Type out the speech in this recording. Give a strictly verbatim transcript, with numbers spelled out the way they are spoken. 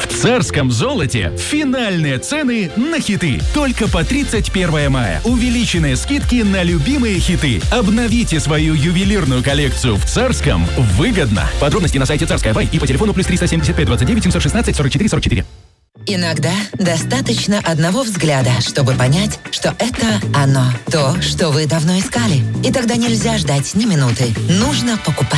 В царском золоте финальные цены на хиты. Только по тридцать первое мая. Увеличенные скидки на любимые хиты. Обновите свою ювелирную коллекцию в царском выгодно. Подробности на сайте Царская Бай и по телефону плюс триста семьдесят пять двадцать девять семьсот шестнадцать сорок четыре сорок четыре. Иногда достаточно одного взгляда, чтобы понять, что это оно. То, что вы давно искали. И тогда нельзя ждать ни минуты. Нужно покупать